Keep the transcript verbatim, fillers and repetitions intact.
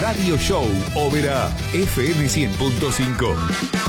Radio Show Ópera F M cien punto cinco.